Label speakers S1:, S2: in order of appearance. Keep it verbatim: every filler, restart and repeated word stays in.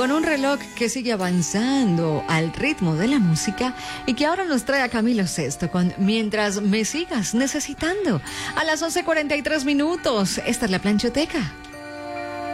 S1: con un reloj que sigue avanzando al ritmo de la música y que ahora nos trae a Camilo Sesto con Mientras me sigas necesitando. A las once cuarenta y tres minutos, esta es la Planchoteca.